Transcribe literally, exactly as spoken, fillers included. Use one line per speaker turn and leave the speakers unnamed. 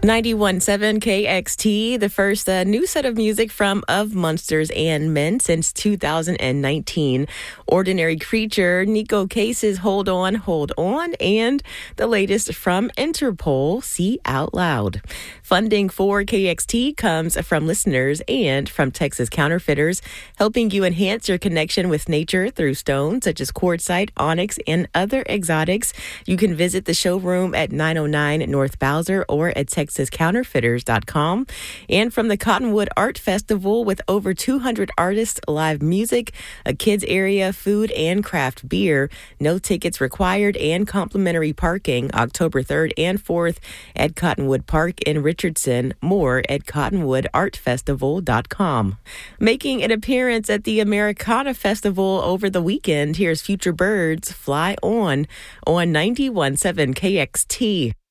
ninety-one point seven K X T, the first uh, new set of music from Of Monsters and Men since two thousand nineteen. Ordinary Creature, Nico Case's Hold On, Hold On, and the latest from Interpol, See Out Loud. Funding for K X T comes from listeners and from Texas Counterfeiters, helping you enhance your connection with nature through stones such as quartzite, onyx, and other exotics. You can visit the showroom at nine oh nine North Bowser or at texas counterfeiters dot com. And from the Cottonwood Art Festival, with over two hundred artists, live music, a kids area, food, and craft beer. No tickets required and complimentary parking October third and fourth at Cottonwood Park in Richardson. More at cottonwood art festival dot com. Making an appearance at the Americana Festival over the weekend, here's Future Birds, Fly On, on ninety-one point seven K X T.